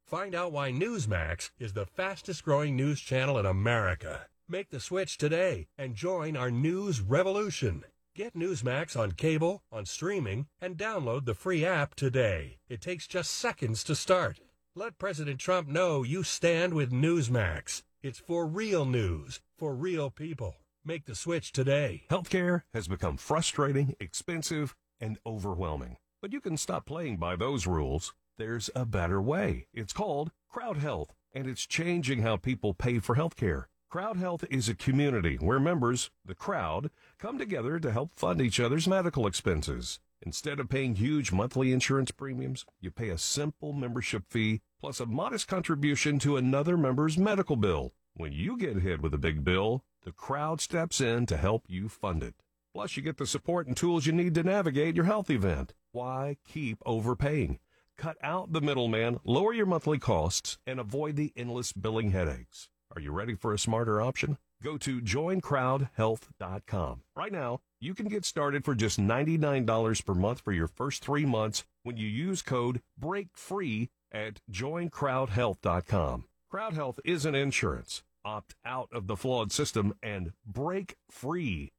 Find out why Newsmax is the fastest growing news channel in America. Make the switch today and join our news revolution. Get Newsmax on cable, on streaming, and download the free app today. It takes just seconds to start. Let President Trump know you stand with Newsmax. It's for real news, for real people. Make the switch today. Healthcare has become frustrating, expensive, and overwhelming. But you can stop playing by those rules. There's a better way. It's called Crowd Health, and it's changing how people pay for healthcare. Crowd Health is a community where members, the crowd, come together to help fund each other's medical expenses. Instead of paying huge monthly insurance premiums, you pay a simple membership fee plus a modest contribution to another member's medical bill. When you get hit with a big bill, the crowd steps in to help you fund it. Plus, you get the support and tools you need to navigate your health event. Why keep overpaying? Cut out the middleman, lower your monthly costs, and avoid the endless billing headaches. Are you ready for a smarter option? Go to joincrowdhealth.com. Right now, you can get started for just $99 per month for your first 3 months when you use code BREAKFREE at joincrowdhealth.com. Crowd Health isn't insurance. Opt out of the flawed system and break free.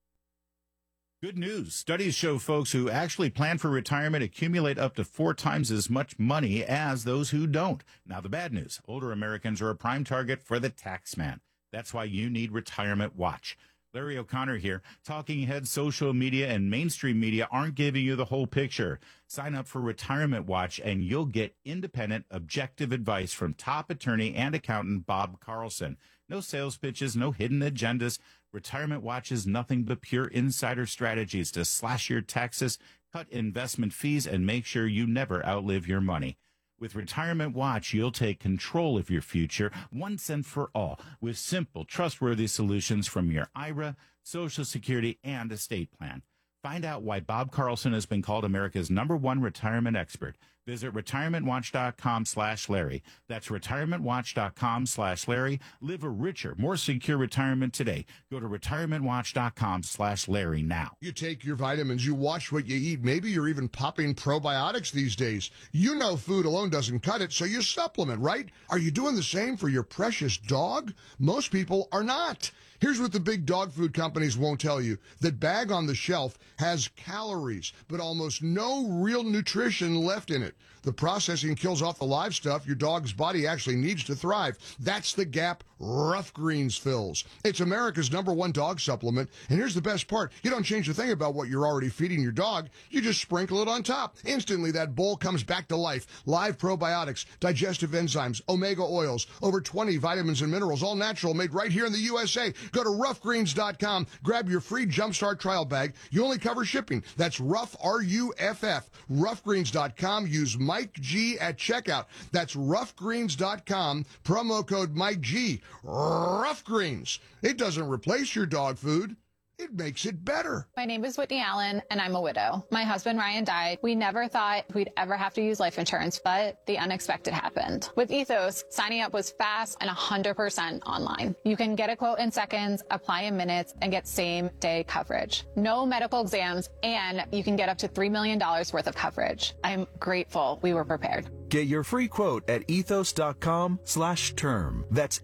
Good news. Studies show folks who actually plan for retirement accumulate up to 4 times as much money as those who don't. Now, the bad news. Older Americans are a prime target for the tax man. That's why you need Retirement Watch. Larry O'Connor here. Talking heads, social media, and mainstream media aren't giving you the whole picture. Sign up for Retirement Watch, and you'll get independent, objective advice from top attorney and accountant Bob Carlson. No sales pitches, no hidden agendas. Retirement Watch is nothing but pure insider strategies to slash your taxes, cut investment fees, and make sure you never outlive your money. With Retirement Watch, you'll take control of your future once and for all with simple, trustworthy solutions from your IRA, Social Security, and estate plan. Find out why Bob Carlson has been called America's #1 retirement expert. Visit retirementwatch.com/Larry. That's retirementwatch.com/Larry. Live a richer, more secure retirement today. Go to retirementwatch.com/Larry now. You take your vitamins, you watch what you eat. Maybe you're even popping probiotics these days. You know food alone doesn't cut it, so you supplement, right? Are you doing the same for your precious dog? Most people are not. Here's what the big dog food companies won't tell you. That bag on the shelf has calories, but almost no real nutrition left in it. The processing kills off the live stuff your dog's body actually needs to thrive. That's the gap Rough Greens fills. It's America's #1 dog supplement, and here's the best part. You don't change a thing about what you're already feeding your dog. You just sprinkle it on top. Instantly, that bowl comes back to life. Live probiotics, digestive enzymes, omega oils, over 20 vitamins and minerals, all natural, made right here in the USA. Go to roughgreens.com, grab your free Jumpstart trial bag. You only cover shipping. That's Rough, R-U-F-F. Roughgreens.com. Use Mike G at checkout. That's roughgreens.com. Promo code Mike G. Rough Greens. It doesn't replace your dog food. It makes it better. My name is Whitney Allen, and I'm a widow. My husband, Ryan, died. We never thought we'd ever have to use life insurance, but the unexpected happened. With Ethos, signing up was fast and 100% online. You can get a quote in seconds, apply in minutes, and get same-day coverage. No medical exams, and you can get up to $3 million worth of coverage. I'm grateful we were prepared. Get your free quote at ethos.com/term. That's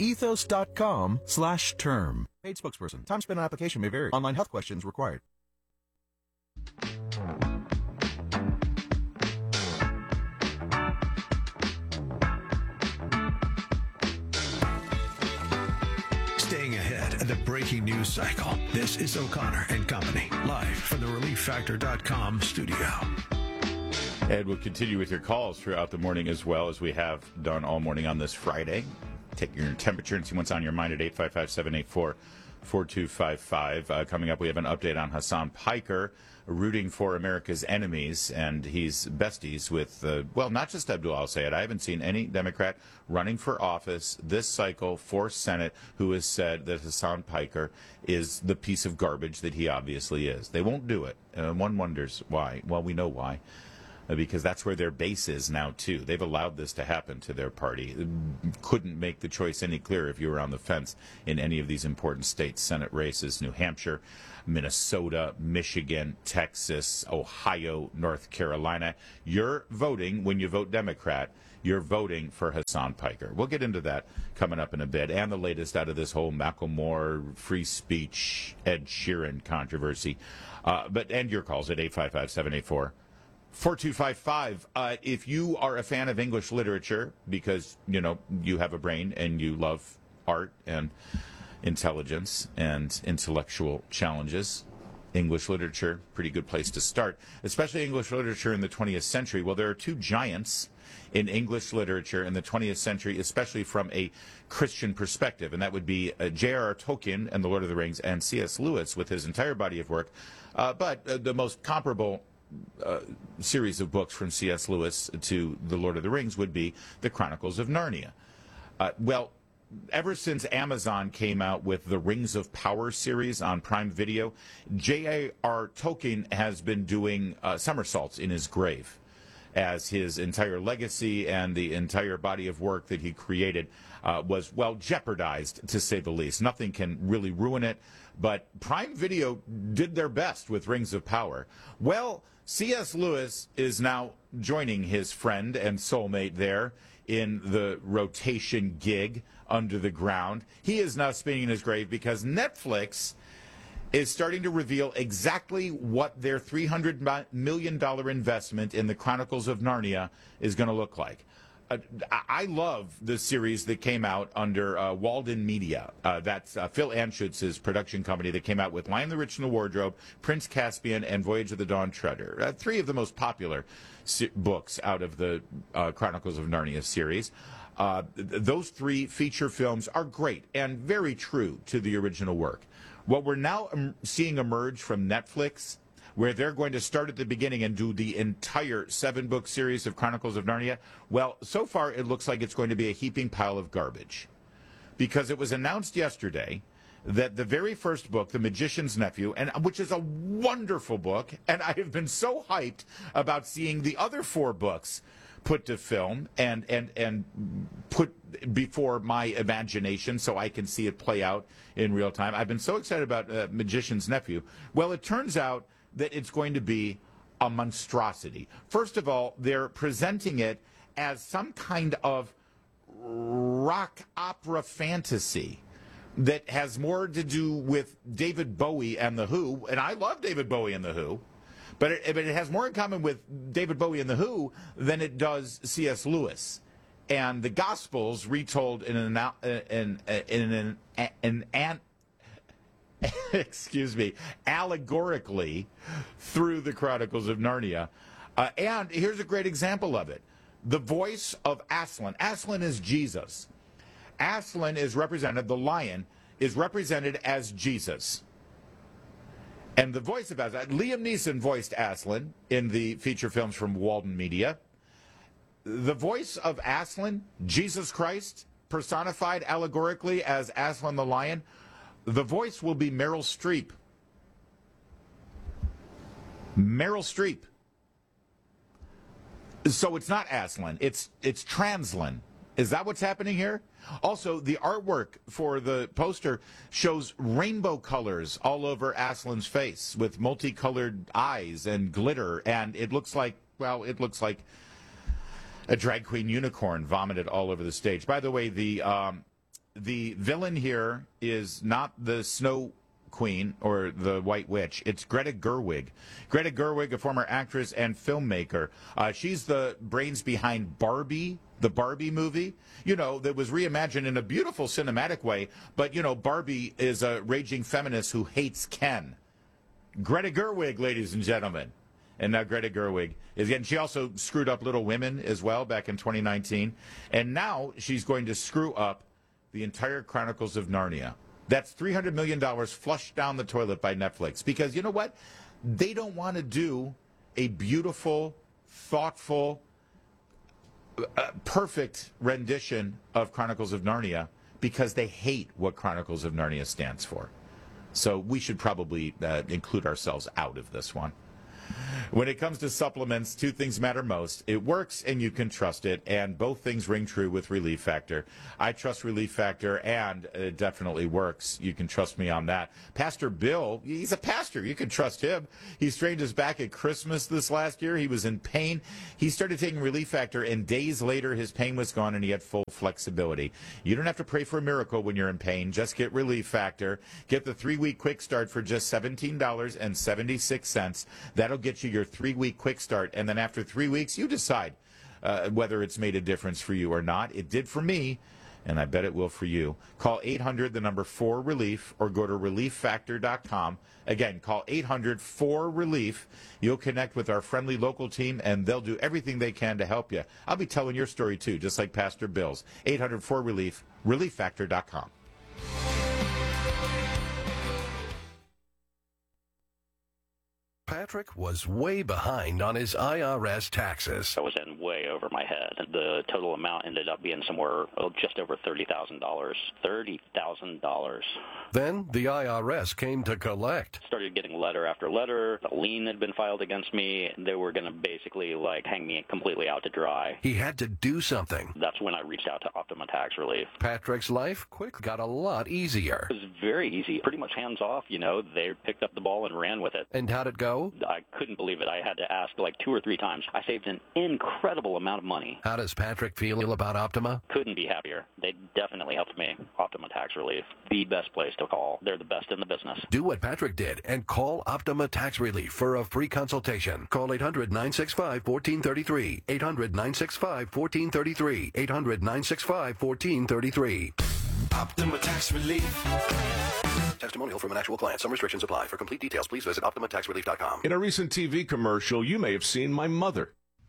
ethos.com/term. Paid spokesperson. Time spent on application may vary. Online health questions required. Staying ahead of the breaking news cycle. This is O'Connor and Company, live from the ReliefFactor.com studio. And we'll continue with your calls throughout the morning as well as we have done all morning on this Friday. Take your temperature and see what's on your mind at 855-784-4255. Coming up, we have an update on Hasan Piker, rooting for America's enemies, and he's besties with, well, not just Abdul Al-Sayed. I haven't seen any Democrat running for office this cycle for Senate who has said that Hasan Piker is the piece of garbage that he obviously is. They won't do it, and one wonders why. Well, we know why. Because that's where their base is now, too. They've allowed this to happen to their party. Couldn't make the choice any clearer if you were on the fence in any of these important state Senate races. New Hampshire, Minnesota, Michigan, Texas, Ohio, North Carolina. You're voting, when you vote Democrat, you're voting for Hassan Piker. We'll get into that coming up in a bit, and the latest out of this whole Macklemore, free speech, Ed Sheeran controversy. And your calls at 855-784-4255. If you are a fan of English literature, because, you have a brain and you love art and intelligence and intellectual challenges, English literature, pretty good place to start, especially English literature in the 20th century. Well, there are two giants in English literature in the 20th century, especially from a Christian perspective, and that would be J.R.R. Tolkien and The Lord of the Rings, and C.S. Lewis with his entire body of work. But the most comparable series of books from C.S. Lewis to The Lord of the Rings would be The Chronicles of Narnia. Ever since Amazon came out with the Rings of Power series on Prime Video, J.R.R. Tolkien has been doing somersaults in his grave, as his entire legacy and the entire body of work that he created was, jeopardized, to say the least. Nothing can really ruin it, but Prime Video did their best with Rings of Power. Well, C.S. Lewis is now joining his friend and soulmate there in the rotation gig under the ground. He is now spinning in his grave because Netflix is starting to reveal exactly what their $300 million investment in the Chronicles of Narnia is going to look like. I love the series that came out under Walden Media. That's Phil Anschutz's production company that came out with Lion the Witch and the Wardrobe, Prince Caspian, and Voyage of the Dawn Treader. Three of the most popular books out of the Chronicles of Narnia series. Those three feature films are great and very true to the original work. What we're now seeing emerge from Netflix, where they're going to start at the beginning and do the entire 7-book series of Chronicles of Narnia, well, so far it looks like it's going to be a heaping pile of garbage. Because it was announced yesterday that the very first book, The Magician's Nephew, and which is a wonderful book, and I have been so hyped about seeing the other 4 books put to film and put before my imagination so I can see it play out in real time. I've been so excited about Magician's Nephew. Well, it turns out that it's going to be a monstrosity. First of all, they're presenting it as some kind of rock opera fantasy that has more to do with David Bowie and The Who, and I love David Bowie and The Who, but it has more in common with David Bowie and The Who than it does C.S. Lewis. And the Gospels retold in allegorically through the Chronicles of Narnia. And here's a great example of it. The voice of Aslan. Aslan is Jesus. Aslan is represented, the lion, is represented as Jesus. And the voice of Aslan, Liam Neeson voiced Aslan in the feature films from Walden Media. The voice of Aslan, Jesus Christ, personified allegorically as Aslan the lion, the voice will be Meryl Streep. Meryl Streep. So it's not Aslan, it's Translan. Is that what's happening here? Also, the artwork for the poster shows rainbow colors all over Aslan's face with multicolored eyes and glitter, and it looks like a drag queen unicorn vomited all over the stage. By the way, the villain here is not the Snow Queen or the White Witch. It's Greta Gerwig. Greta Gerwig, a former actress and filmmaker. She's the brains behind Barbie, the Barbie movie, that was reimagined in a beautiful cinematic way. But, Barbie is a raging feminist who hates Ken. Greta Gerwig, ladies and gentlemen. And now Greta Gerwig is again. She also screwed up Little Women as well back in 2019. And now she's going to screw up the entire Chronicles of Narnia. That's $300 million flushed down the toilet by Netflix. Because you know what? They don't want to do a beautiful, thoughtful, perfect rendition of Chronicles of Narnia because they hate what Chronicles of Narnia stands for. So we should probably include ourselves out of this one. When it comes to supplements, two things matter most. It works and you can trust it, and both things ring true with Relief Factor. I trust Relief Factor, and it definitely works. You can trust me on that. Pastor Bill, he's a pastor. You can trust him. He strained his back at Christmas this last year. He was in pain. He started taking Relief Factor, and days later his pain was gone and he had full flexibility. You don't have to pray for a miracle when you're in pain. Just get Relief Factor. Get the 3-week quick start for just $17.76. That'll get you your 3-week quick start, and then after 3 weeks, you decide whether it's made a difference for you or not. It did for me, and I bet it will for you. Call 800-4RELIEF or go to ReliefFactor.com. Again, call 800-4RELIEF. You'll connect with our friendly local team, and they'll do everything they can to help you. I'll be telling your story, too, just like Pastor Bill's. 800-4RELIEF, ReliefFactor.com. Patrick was way behind on his IRS taxes. I was in way over my head. The total amount ended up being somewhere just over $30,000. $30,000. Then the IRS came to collect. Started getting letter after letter. A lien had been filed against me. They were going to basically hang me completely out to dry. He had to do something. That's when I reached out to Optima Tax Relief. Patrick's life quick got a lot easier. It was very easy. Pretty much hands off, They picked up the ball and ran with it. And how'd it go? I couldn't believe it. I had to ask 2 or 3 times. I saved an incredible amount of money. How does Patrick feel about Optima? Couldn't be happier. They definitely helped me. Optima Tax Relief, the best place to call. They're the best in the business. Do what Patrick did and call Optima Tax Relief for a free consultation. Call 800-965-1433. 800-965-1433. 800-965-1433. Optima Tax Relief. Testimonial from an actual client. Some restrictions apply. For complete details, please visit OptimaTaxRelief.com. In a recent TV commercial, you may have seen my mother.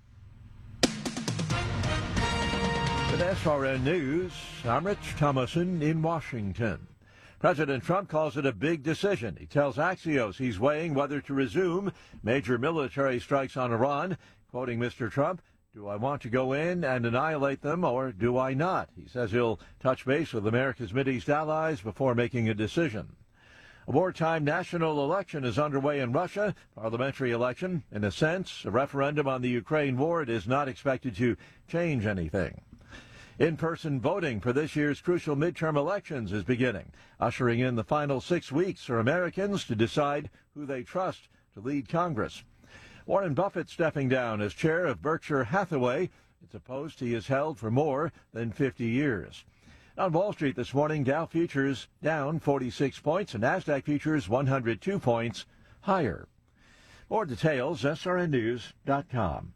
With SRN News, I'm Rich Thomason in Washington. President Trump calls it a big decision. He tells Axios he's weighing whether to resume major military strikes on Iran. Quoting Mr. Trump, "Do I want to go in and annihilate them, or do I not?" He says he'll touch base with America's Mideast allies before making a decision. A wartime national election is underway in Russia. Parliamentary election. In a sense, a referendum on the Ukraine war. It is not expected to change anything. In-person voting for this year's crucial midterm elections is beginning, ushering in the final 6 weeks for Americans to decide who they trust to lead Congress. Warren Buffett stepping down as chair of Berkshire Hathaway. It's a post he has held for more than 50 years. On Wall Street this morning, Dow futures down 46 points and NASDAQ futures 102 points higher. More details, srnnews.com.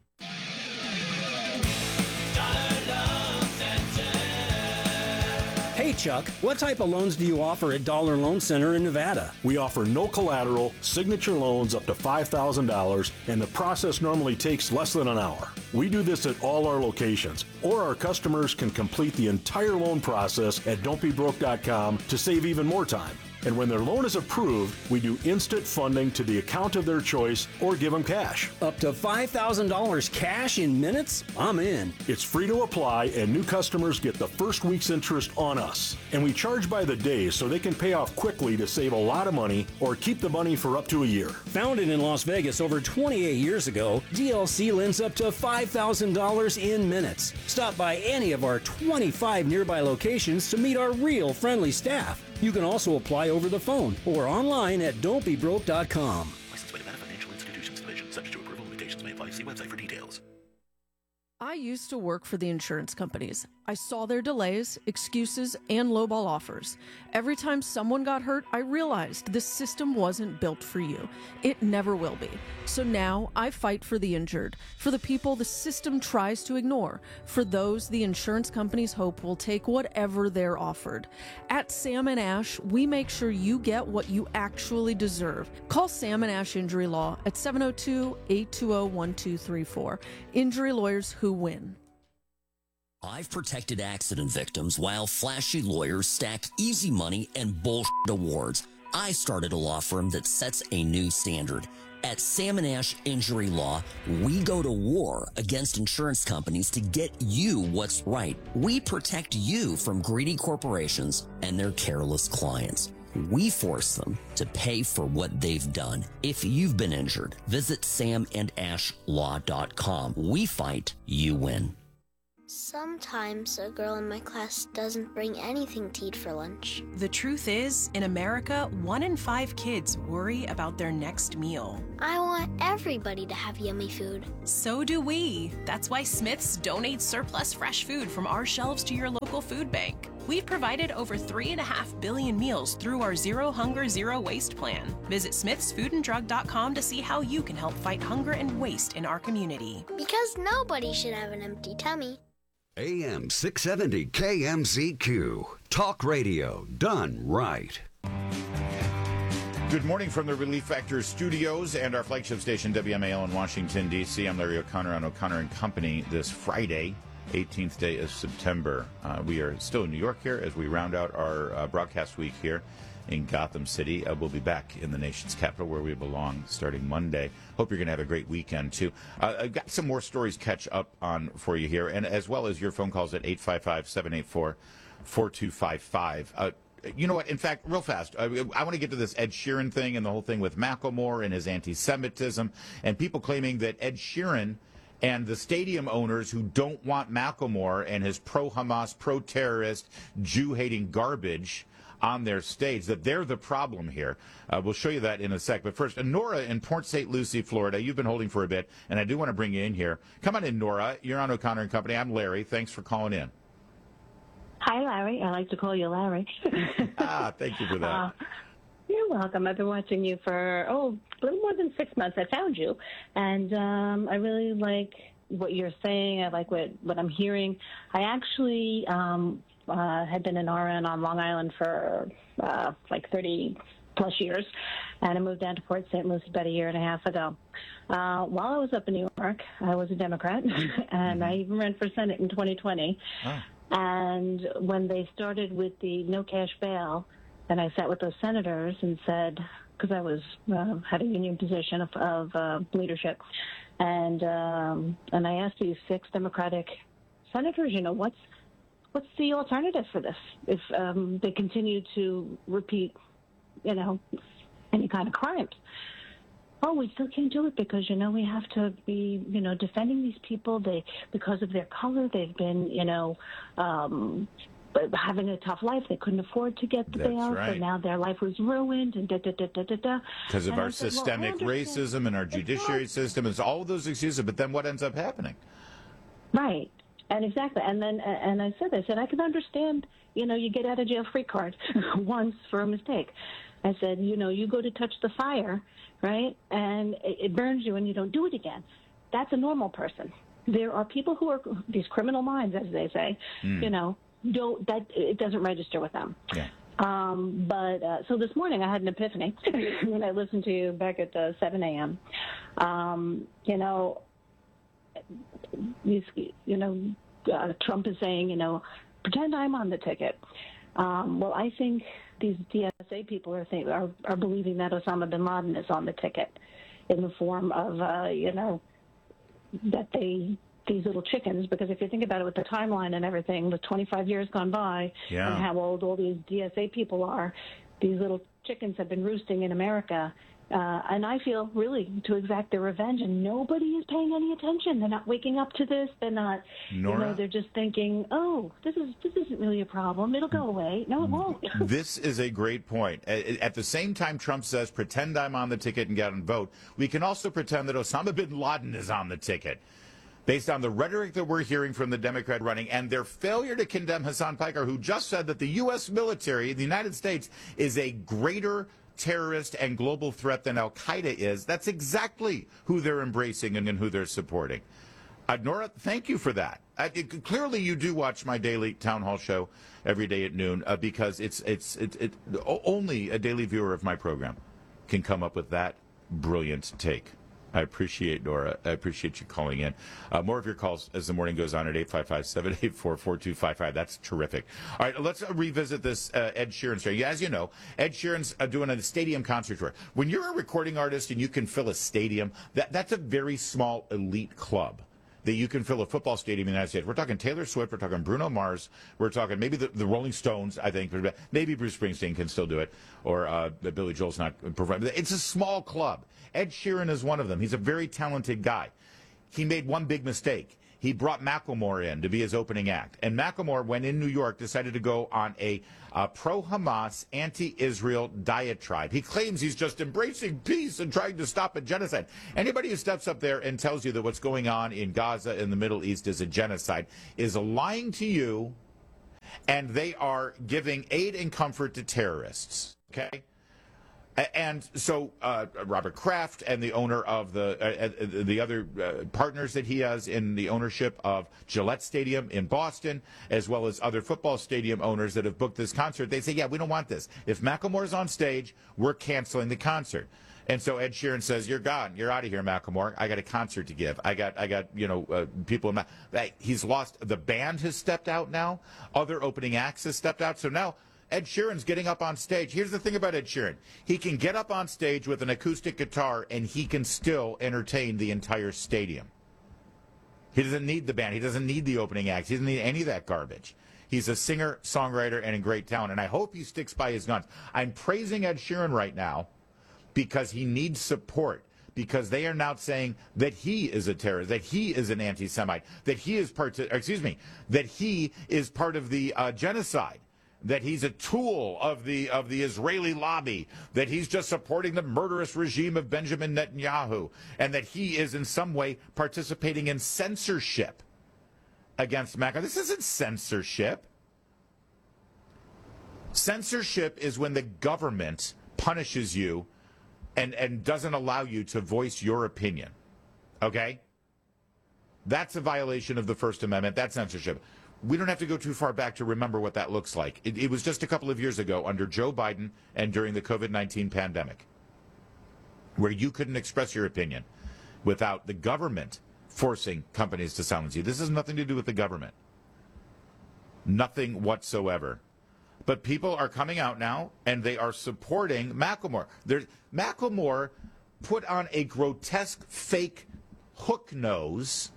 Hey, Chuck, what type of loans do you offer at Dollar Loan Center in Nevada? We offer no collateral, signature loans up to $5,000, and the process normally takes less than an hour. We do this at all our locations, or our customers can complete the entire loan process at don'tbebroke.com to save even more time. And when their loan is approved, we do instant funding to the account of their choice or give them cash. Up to $5,000 cash in minutes? I'm in. It's free to apply, and new customers get the first week's interest on us. And we charge by the day so they can pay off quickly to save a lot of money or keep the money for up to a year. Founded in Las Vegas over 28 years ago, DLC lends up to $5,000 in minutes. Stop by any of our 25 nearby locations to meet our real friendly staff. You can also apply over the phone or online at don'tbebroke.com. Licensed by Nevada Financial Institutions Division. Subject to approval. Limitations may apply. See website for details. I used to work for the insurance companies. I saw their delays, excuses, and lowball offers. Every time someone got hurt, I realized this system wasn't built for you. It never will be. So now I fight for the injured, for the people the system tries to ignore, for those the insurance companies hope will take whatever they're offered. At Sam & Ash, we make sure you get what you actually deserve. Call Sam & Ash Injury Law at 702-820-1234. Injury lawyers who win. I've protected accident victims while flashy lawyers stack easy money and bullshit awards. I started a law firm that sets a new standard. At Sam & Ash Injury Law, we go to war against insurance companies to get you what's right. We protect you from greedy corporations and their careless clients. We force them to pay for what they've done. If you've been injured, visit samandashlaw.com. We fight, you win. Sometimes a girl in my class doesn't bring anything to eat for lunch. The truth is, in America, 1 in 5 kids worry about their next meal. I want everybody to have yummy food. So do we. That's why Smith's donates surplus fresh food from our shelves to your local food bank. We've provided over 3.5 billion meals through our Zero Hunger, Zero Waste plan. Visit smithsfoodanddrug.com to see how you can help fight hunger and waste in our community. Because nobody should have an empty tummy. AM 670 KMZQ. Talk radio done right. Good morning from the Relief Factor studios and our flagship station, WMAL in Washington, D.C. I'm Larry O'Connor on O'Connor & Company this Friday, 18th day of September. We are still in New York here as we round out our broadcast week here in Gotham City. We'll be back in the nation's capital where we belong starting Monday. Hope you're going to have a great weekend, too. I've got some more stories catch up on for you here, and as well as your phone calls at 855-784-4255. You know what? In fact, real fast, I want to get to this Ed Sheeran thing and the whole thing with Macklemore and his anti-Semitism and people claiming that Ed Sheeran and the stadium owners who don't want Macklemore and his pro-Hamas, pro-terrorist, Jew-hating garbage on their stage, that they're the problem here. We'll show you that in a sec. But first, Nora in Port St. Lucie, Florida. You've been holding for a bit, and I do want to bring you in here. Come on in, Nora. You're on O'Connor & Company. I'm Larry. Thanks for calling in. Hi, Larry. I like to call you Larry. Thank you for that. You're welcome. I've been watching you for, a little more than 6 months. I found you, and I really like what you're saying. I like what I'm hearing. I actually had been an RN on Long Island for 30-plus years, and I moved down to Port St. Lucie about a year and a half ago. While I was up in New York, I was a Democrat, and I even ran for Senate in 2020. Oh. And when they started with the no cash bail, and I sat with those senators and said, because I was had a union position of leadership, and I asked these 6 Democratic senators, what's the alternative for this if they continue to repeat, any kind of crimes? Oh, we still can't do it because, we have to be, defending these people. Because of their color, they've been, having a tough life. They couldn't afford to get the bail, right. So now their life was ruined and da-da-da-da-da-da. Because of our systemic racism and our judiciary system. It's all of those excuses, but then what ends up happening? Right. And exactly. And then, and I said, I can understand, you get out of jail free card once for a mistake. I said, you go to touch the fire, right, and it burns you and you don't do it again. That's a normal person. There are people who are these criminal minds, as they say, it doesn't register with them. Yeah. So this morning I had an epiphany when I listened to you back at 7 a.m. Trump is saying, pretend I'm on the ticket. Well, I think these DSA people are believing that Osama bin Laden is on the ticket in the form of, that these little chickens, because if you think about it with the timeline and everything, with 25 years gone by and how old all these DSA people are, these little chickens have been roosting in America. And I feel really to exact their revenge, and nobody is paying any attention. They're not waking up to this. They're not, Nora? They're just thinking, this isn't really a problem. It'll go away. No, it won't. This is a great point. At the same time Trump says, pretend I'm on the ticket and get out and vote, we can also pretend that Osama bin Laden is on the ticket. Based on the rhetoric that we're hearing from the Democrat running and their failure to condemn Hassan Piker, who just said that the U.S. military, the United States, is a greater terrorist and global threat than Al-Qaeda is. That's exactly who they're embracing and who they're supporting. Nora, thank you for that. Clearly, you do watch my daily town hall show every day at noon because it's only a daily viewer of my program can come up with that brilliant take. I appreciate, Nora. I appreciate you calling in. More of your calls as the morning goes on at 855-784-4255. That's terrific. All right, let's revisit this Ed Sheeran story. As you know, Ed Sheeran's doing a stadium concert tour. When you're a recording artist and you can fill a stadium, that's a very small elite club. that you can fill a football stadium in the United States. We're talking Taylor Swift, we're talking Bruno Mars, we're talking maybe the Rolling Stones, I think. Maybe Bruce Springsteen can still do it, or Billy Joel's not performing. It's a small club. Ed Sheeran is one of them. He's a very talented guy. He made one big mistake. He brought Macklemore in to be his opening act. And Macklemore, when in New York, decided to go on a pro-Hamas, anti-Israel diatribe. He claims he's just embracing peace and trying to stop a genocide. Anybody who steps up there and tells you that what's going on in Gaza and the Middle East is a genocide is lying to you, and they are giving aid and comfort to terrorists. Okay? And so Robert Kraft and the owner of the other partners that he has in the ownership of Gillette Stadium in Boston, as well as other football stadium owners that have booked this concert, they say, yeah, we don't want this. If Macklemore's on stage, we're canceling the concert. And so Ed Sheeran says, you're gone. You're out of here, Macklemore. I got a concert to give. I got people. He's lost. The band has stepped out now. Other opening acts has stepped out. So now Ed Sheeran's getting up on stage. Here's the thing about Ed Sheeran. He can get up on stage with an acoustic guitar, and he can still entertain the entire stadium. He doesn't need the band. He doesn't need the opening acts. He doesn't need any of that garbage. He's a singer, songwriter, and a great talent, and I hope he sticks by his guns. I'm praising Ed Sheeran right now because he needs support, because they are now saying that he is a terrorist, that he is an anti-Semite, that he is part of the genocide, that he's a tool of the Israeli lobby, that he's just supporting the murderous regime of Benjamin Netanyahu, and that he is in some way participating in censorship against Makkah. This isn't censorship. Censorship is when the government punishes you and doesn't allow you to voice your opinion. Okay? That's a violation of the First Amendment. That's censorship. We don't have to go too far back to remember what that looks like. It was just a couple of years ago under Joe Biden and during the COVID-19 pandemic, where you couldn't express your opinion without the government forcing companies to silence you. This has nothing to do with the government. Nothing whatsoever. But people are coming out now, and they are supporting Macklemore. Macklemore put on a grotesque fake hook nose,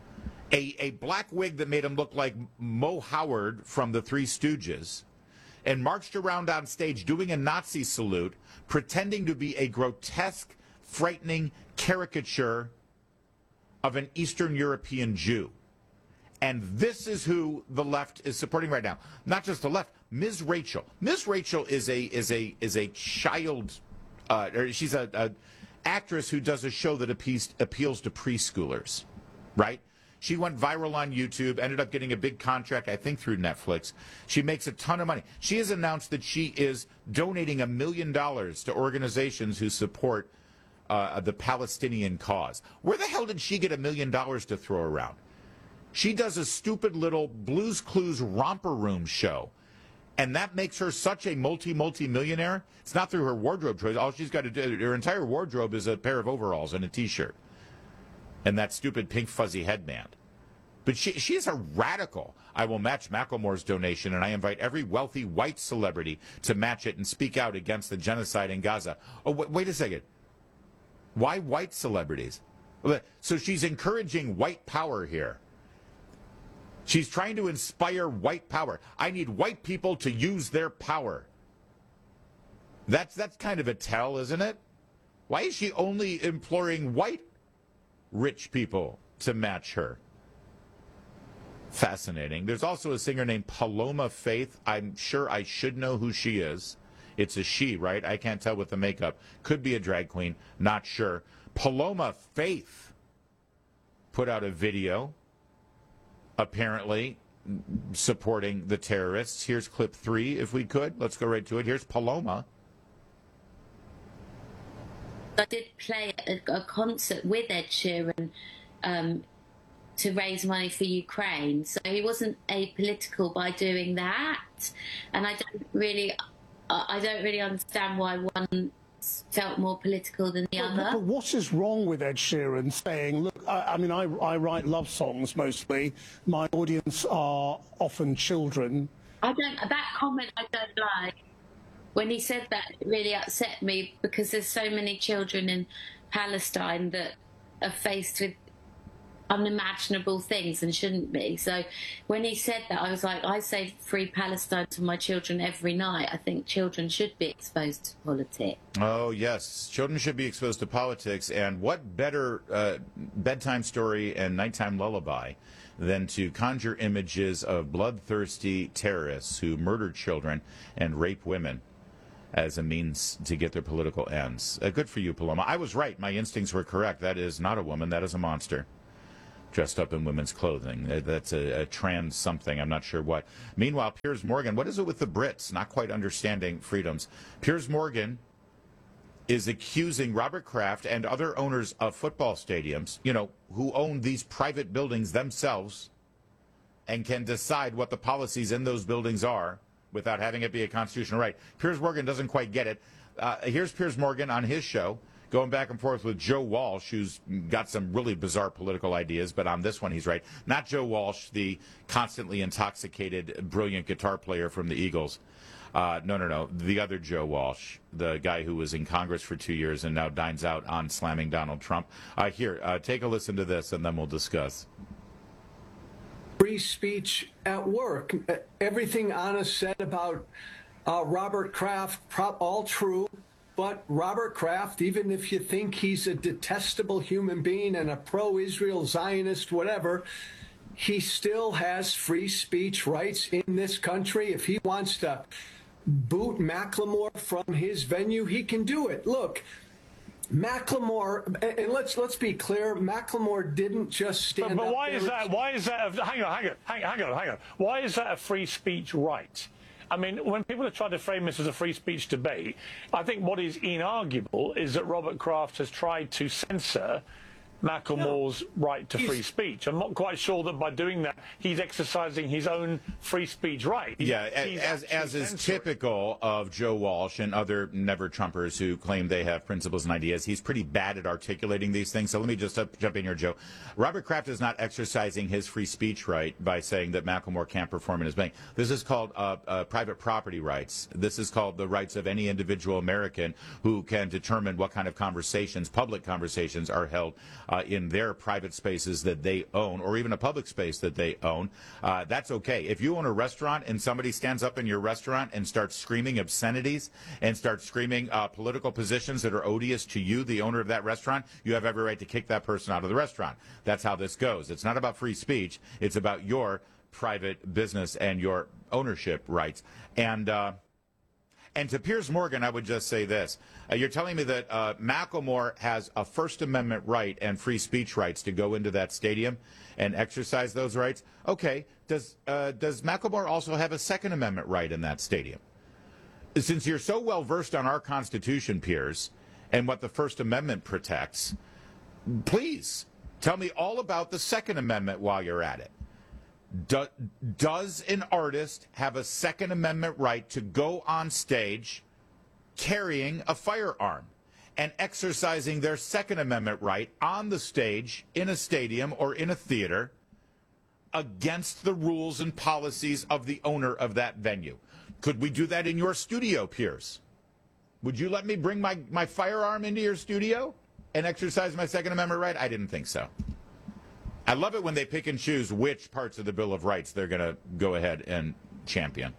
a black wig that made him look like Mo Howard from the Three Stooges, and marched around on stage doing a Nazi salute, pretending to be a grotesque, frightening caricature of an Eastern European Jew. And this is who the left is supporting right now. Not just the left. Ms. Rachel. Ms. Rachel is a child, or she's a actress who does a show that appeals to preschoolers, right? She went viral on YouTube, ended up getting a big contract, I think, through Netflix. She makes a ton of money. She has announced that she is donating $1 million to organizations who support the Palestinian cause. Where the hell did she get $1 million to throw around? She does a stupid little Blue's Clues romper room show, and that makes her such a multi-millionaire. It's not through her wardrobe choice. All she's got to do, her entire wardrobe is a pair of overalls and a T-shirt and that stupid pink fuzzy headband. But she is a radical. I will match Macklemore's donation, and I invite every wealthy white celebrity to match it and speak out against the genocide in Gaza. Oh, wait a second. Why white celebrities? So she's encouraging white power here. She's trying to inspire white power. I need white people to use their power. That's kind of a tell, isn't it? Why is she only imploring white rich people to match her? Fascinating. There's also a singer named Paloma Faith. I'm sure I should know who she is. It's a she, right? I can't tell with the makeup. Could be a drag queen. Not sure. Paloma Faith put out a video apparently supporting the terrorists. Here's clip 3, if we could. Let's go right to it. Here's Paloma. I did play a concert with Ed Sheeran to raise money for Ukraine, so he wasn't apolitical by doing that, and I don't really understand why one felt more political than the other. But what is wrong with Ed Sheeran saying, look, I mean, I write love songs mostly. My audience are often children. That comment I don't like. When he said that, it really upset me because there's so many children in Palestine that are faced with unimaginable things and shouldn't be. So when he said that, I was like, I say free Palestine to my children every night. I think children should be exposed to politics. Oh, yes. Children should be exposed to politics. And what better bedtime story and nighttime lullaby than to conjure images of bloodthirsty terrorists who murder children and rape women as a means to get their political ends. Good for you, Paloma. I was right. My instincts were correct. That is not a woman. That is a monster dressed up in women's clothing. That's a trans something. I'm not sure what. Meanwhile, Piers Morgan, what is it with the Brits not quite understanding freedoms? Piers Morgan is accusing Robert Kraft and other owners of football stadiums, you know, who own these private buildings themselves and can decide what the policies in those buildings are without having it be a constitutional right. Piers Morgan doesn't quite get it. Here's Piers Morgan on his show, going back and forth with Joe Walsh, who's got some really bizarre political ideas, but on this one he's right. Not Joe Walsh, the constantly intoxicated, brilliant guitar player from the Eagles. No. The other Joe Walsh, the guy who was in Congress for 2 years and now dines out on slamming Donald Trump. Here, take a listen to this, and then we'll discuss. Free speech at work. Everything Anna said about Robert Kraft, all true. But Robert Kraft, even if you think he's a detestable human being and a pro-Israel Zionist, whatever, he still has free speech rights in this country. If he wants to boot Macklemore from his venue, he can do it. Look, Macklemore, and let's be clear, Macklemore didn't just stand up. But why is that? Why is that? Hang on. Why is that a free speech right? I mean, when people are trying to frame this as a free speech debate, I think what is inarguable is that Robert Kraft has tried to censor Macklemore's right to free speech. I'm not quite sure that by doing that he's exercising his own free speech right. As is typical of Joe Walsh and other never-Trumpers who claim they have principles and ideas, he's pretty bad at articulating these things. So let me just jump in here, Joe. Robert Kraft is not exercising his free speech right by saying that Macklemore can't perform in his bank. This is called private property rights. This is called the rights of any individual American who can determine what kind of conversations, public conversations, are held in their private spaces that they own, or even a public space that they own. That's okay. If you own a restaurant and somebody stands up in your restaurant and starts screaming obscenities and starts screaming political positions that are odious to you, the owner of that restaurant, you have every right to kick that person out of the restaurant. That's how this goes. It's not about free speech. It's about your private business and your ownership rights. And to Piers Morgan, I would just say this. You're telling me that Macklemore has a First Amendment right and free speech rights to go into that stadium and exercise those rights? Okay. Does Macklemore also have a Second Amendment right in that stadium? Since you're so well versed on our Constitution, Piers, and what the First Amendment protects, please tell me all about the Second Amendment while you're at it. Does an artist have a Second Amendment right to go on stage carrying a firearm and exercising their Second Amendment right on the stage in a stadium or in a theater against the rules and policies of the owner of that venue? Could we do that in your studio, Piers? Would you let me bring my firearm into your studio and exercise my Second Amendment right? I didn't think so. I love it when they pick and choose which parts of the Bill of Rights they're going to go ahead and champion.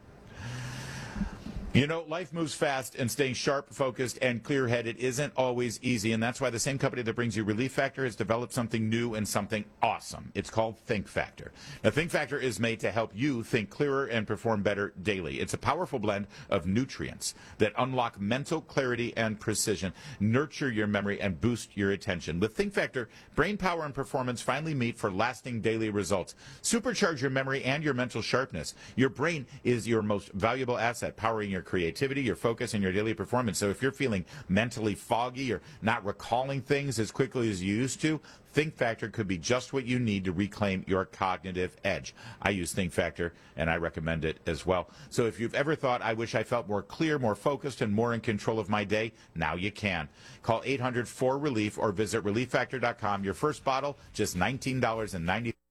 You know, life moves fast, and staying sharp, focused, and clear-headed isn't always easy, and that's why the same company that brings you Relief Factor has developed something new and something awesome. It's called Think Factor. Now, Think Factor is made to help you think clearer and perform better daily. It's a powerful blend of nutrients that unlock mental clarity and precision, nurture your memory, and boost your attention. With Think Factor, brain power and performance finally meet for lasting daily results. Supercharge your memory and your mental sharpness. Your brain is your most valuable asset, powering your creativity, your focus, and your daily performance. So if you're feeling mentally foggy or not recalling things as quickly as you used to, Think Factor could be just what you need to reclaim your cognitive edge. I use Think Factor, and I recommend it as well. So if you've ever thought, I wish I felt more clear, more focused, and more in control of my day, now you can. Call 800-4RELIEF or visit ReliefFactor.com. Your first bottle, just $19.90.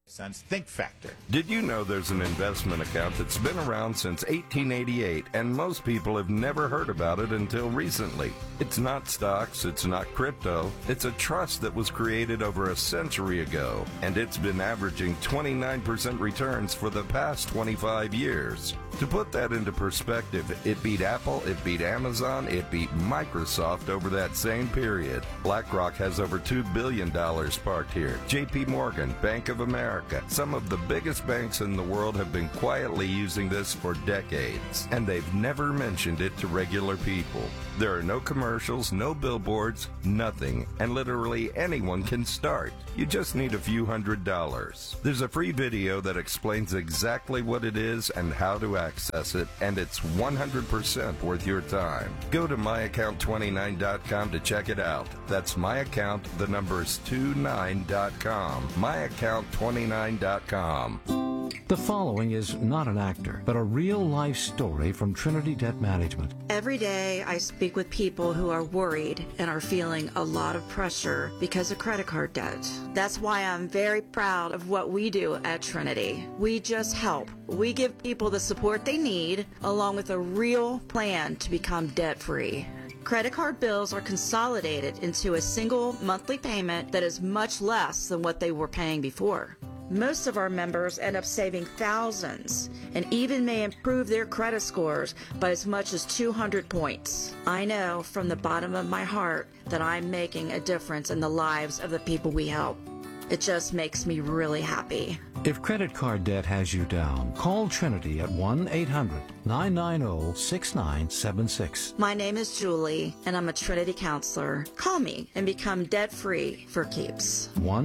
Think Factor. Did you know there's an investment account that's been around since 1888 and most people have never heard about it until recently? It's not stocks, it's not crypto, it's a trust that was created over a century ago, and it's been averaging 29% returns for the past 25 years. To put that into perspective, it beat Apple, it beat Amazon, it beat Microsoft over that same period. BlackRock has over $2 billion parked here. JP Morgan, Bank of America, some of the biggest banks in the world have been quietly using this for decades, and they've never mentioned it to regular people. There are no commercials, no billboards, nothing, and literally anyone can start. You just need a few $100s. There's a free video that explains exactly what it is and how to access it, and it's 100% worth your time. Go to myaccount29.com to check it out. That's myaccount, the numbers 29.com. myaccount29.com. The following is not an actor, but a real-life story from Trinity Debt Management. Every day I speak with people who are worried and are feeling a lot of pressure because of credit card debt. That's why I'm very proud of what we do at Trinity. We just help. We give people the support they need, along with a real plan to become debt-free. Credit card bills are consolidated into a single monthly payment that is much less than what they were paying before. Most of our members end up saving thousands and even may improve their credit scores by as much as 200 points. I know from the bottom of my heart that I'm making a difference in the lives of the people we help. It just makes me really happy. If credit card debt has you down, call Trinity at 1-800-990-6976. My name is Julie, and I'm a Trinity counselor. Call me and become debt-free for keeps.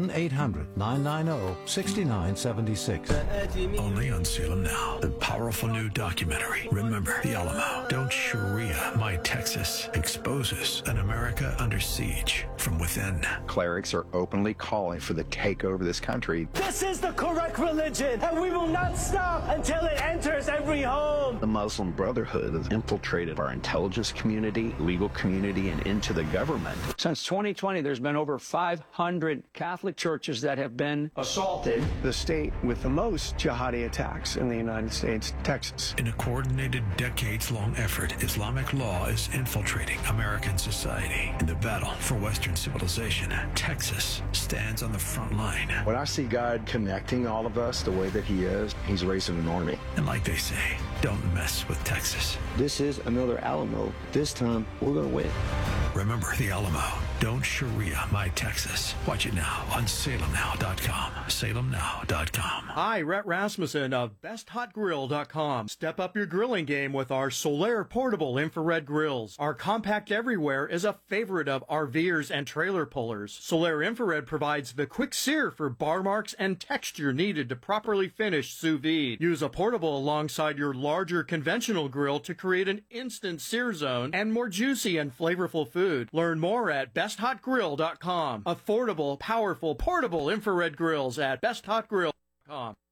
1-800-990-6976. Only on Salem Now, the powerful new documentary, Remember the Alamo. Don't Sharia My Texas, exposes an America under siege from within. Clerics are openly calling for the takeover of this country. This is the correct religion, and we will not stop until it enters every home. The Muslim Brotherhood has infiltrated our intelligence community, legal community, and into the government. Since 2020, there's been over 500 Catholic churches that have been assaulted. The state with the most jihadi attacks in the United States, Texas. In a coordinated, decades-long effort, Islamic law is infiltrating American society. In the battle for Western civilization, Texas stands on the front line. When I see God connecting all of us the way that he is, he's raising an army. And like they say, don't mess with Texas. This is another Alamo. This time, we're going to win. Remember the Alamo. Don't Sharia My Texas. Watch it now on salemnow.com. salemnow.com. Hi, Rhett Rasmussen of BestHotGrill.com. Step up your grilling game with our Solaire portable infrared grills. Our compact everywhere is a favorite of RVers and trailer pullers. Solaire infrared provides the quick sear for bar marks and texture needed to properly finish sous vide. Use a portable alongside your larger conventional grill to create an instant sear zone and more juicy and flavorful food. Learn more at BestHotGrill.com. Affordable, powerful, portable infrared grills at BestHotGrill.com.